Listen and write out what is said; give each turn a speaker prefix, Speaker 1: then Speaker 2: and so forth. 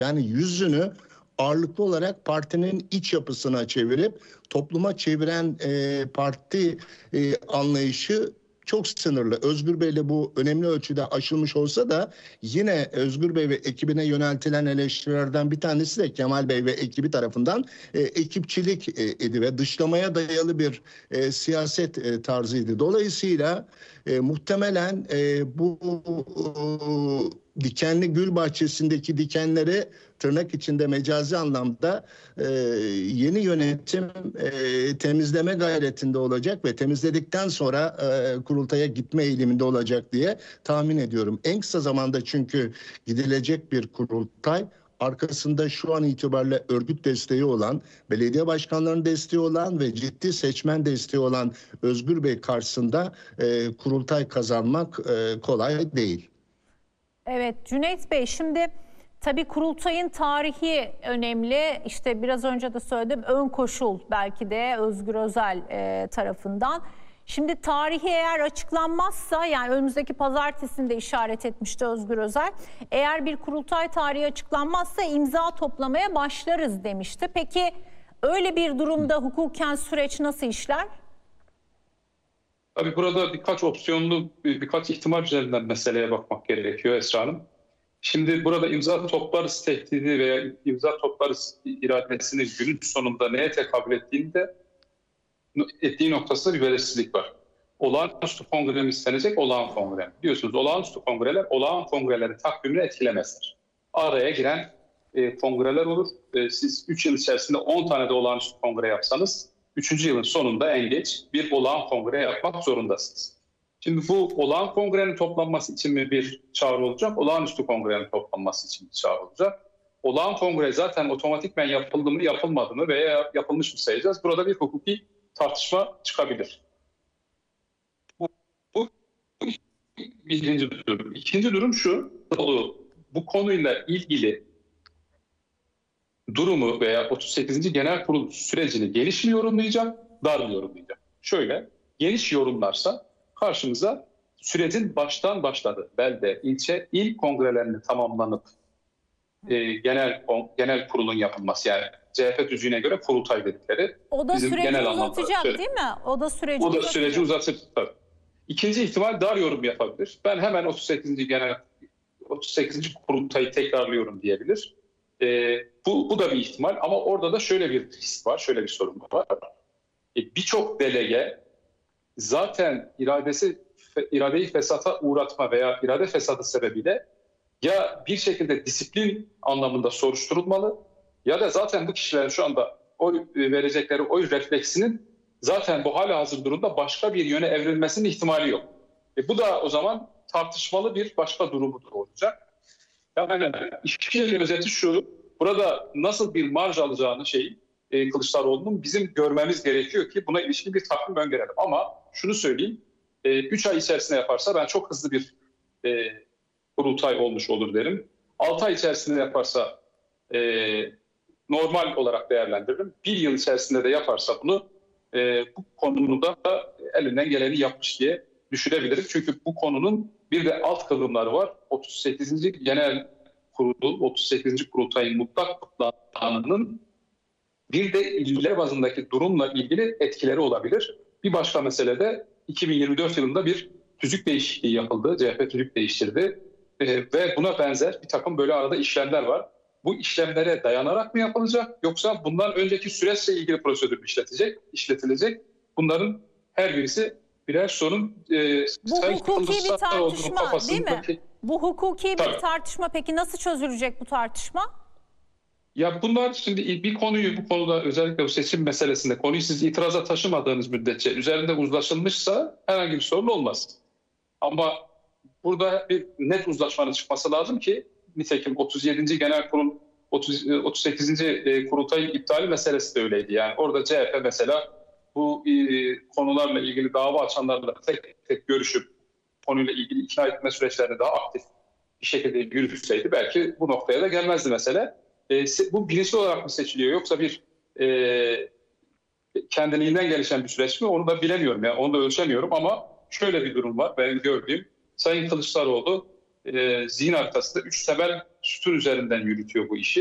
Speaker 1: Yani yüzünü ağırlıklı olarak partinin iç yapısına çevirip topluma çeviren parti anlayışı çok sınırlı. Özgür Bey'le bu önemli ölçüde aşılmış olsa da yine Özgür Bey ve ekibine yöneltilen eleştirilerden bir tanesi de Kemal Bey ve ekibi tarafından ekipçilik idi ve dışlamaya dayalı bir siyaset tarzıydı. Dolayısıyla muhtemelen bu dikenli gül bahçesindeki dikenleri tırnak içinde mecazi anlamda yeni yönetim temizleme gayretinde olacak ve temizledikten sonra kurultaya gitme eğiliminde olacak diye tahmin ediyorum. En kısa zamanda çünkü gidilecek bir kurultay, arkasında şu an itibariyle örgüt desteği olan, belediye başkanlarının desteği olan ve ciddi seçmen desteği olan Özgür Bey karşısında kurultay kazanmak kolay değil.
Speaker 2: Evet Cüneyt Bey, şimdi tabii kurultayın tarihi önemli. İşte biraz önce de söyledim, ön koşul belki de Özgür Özel tarafından. Şimdi tarihi eğer açıklanmazsa, yani önümüzdeki pazartesinde işaret etmişti Özgür Özel, eğer bir kurultay tarihi açıklanmazsa imza toplamaya başlarız demişti. Peki öyle bir durumda hukuken süreç nasıl işler?
Speaker 3: Tabii burada birkaç opsiyonlu, birkaç ihtimal üzerinden meseleye bakmak gerekiyor Esra Hanım. Şimdi burada imza toplarız tehdidi veya imza toplarız iradesinin günün sonunda neye tekabül ettiği noktasında bir belirsizlik var. Olağanüstü kongre mi istenecek, olağan kongre mi? Biliyorsunuz olağanüstü kongreler, olağan kongreleri takvimini etkilemezler. Araya giren kongreler olur. Siz 3 yıl içerisinde 10 tane de olağanüstü kongre yapsanız, 3. yılın sonunda en geç bir olağan kongre yapmak zorundasınız. Şimdi bu olağan kongrenin toplanması için mi bir çağrı olacak, olağanüstü kongrenin toplanması için bir çağrı olacak? Olağan kongre zaten otomatikmen yapıldı mı, yapılmadı mı veya yapılmış mı sayacağız? Burada bir hukuki tartışma çıkabilir. Bu birinci durum. İkinci durum şu, bu konuyla ilgili durumu veya 38. Genel Kurul sürecini geniş mi yorumlayacak, dar mı yorumlayacak? Şöyle, geniş yorumlarsa karşımıza sürecin baştan başladı. Belde, ilçe, il kongrelerinin tamamlanıp genel kurulun yapılması, yani CHP tüzüğüne göre kurultay dedikleri.
Speaker 2: O da süreci uzatacak değil mi? O da süreci
Speaker 3: uzatacak. Tabii. İkinci ihtimal dar yorum yapabilir. Ben hemen 38. kurultayı tekrarlıyorum diyebilir. Bu da bir ihtimal ama orada da şöyle bir risk var, şöyle bir sorun var. Birçok delege zaten iradeyi fesata uğratma veya irade fesadı sebebiyle ya bir şekilde disiplin anlamında soruşturulmalı ya da zaten bu kişilerin şu anda oy verecekleri oy refleksinin zaten bu halihazır durumda başka bir yöne evrilmesinin ihtimali yok. Bu da o zaman tartışmalı bir başka durumudur olacak. Yani işin özeti şu, burada nasıl bir marj alacağını Kılıçdaroğlu'nun bizim görmemiz gerekiyor ki buna ilişkin bir takvim öngörelim. Ama şunu söyleyeyim, 3 ay içerisinde yaparsa ben çok hızlı bir kurultay olmuş olur derim. 6 ay içerisinde yaparsa normal olarak değerlendiririm. 1 yıl içerisinde de yaparsa bunu bu konuda elinden geleni yapmış diye düşünebilirim. Çünkü bu konunun bir de alt kılımları var. 38. Genel Kurul, 38. Kurultayın mutlak kutlananının bir de iller bazındaki durumla ilgili etkileri olabilir. Bir başka mesele de 2024 yılında bir tüzük değişikliği yapıldı. CHP tüzük değiştirdi. Ve buna benzer bir takım böyle arada işlemler var. Bu işlemlere dayanarak mı yapılacak yoksa bundan önceki süreçle ilgili prosedür mü işletilecek? Bunların her birisi birer sorun.
Speaker 2: Bu hukuki bir tartışma değil mi? Bu hukuki bir tartışma. Peki nasıl çözülecek bu tartışma?
Speaker 3: Ya bunlar şimdi bu konuda özellikle bu seçim meselesinde konuyu siz itiraza taşımadığınız müddetçe üzerinde uzlaşılmışsa herhangi bir sorun olmaz. Ama burada bir net uzlaşmanın çıkması lazım ki nitekim 37. Genel Kurul 38. Kurultayın iptali meselesi de öyleydi. Yani orada CHP mesela bu konularla ilgili dava açanlarla tek tek görüşüp konuyla ilgili ikna etme süreçlerini daha aktif bir şekilde yürütseydi belki bu noktaya da gelmezdi mesele. Bu bilinçli olarak mı seçiliyor yoksa bir kendiliğinden gelişen bir süreç mi onu da bilemiyorum. Yani onu da ölçemiyorum ama şöyle bir durum var benim gördüğüm. Sayın Kılıçdaroğlu zihin haritasında 3 temel sütun üzerinden yürütüyor bu işi.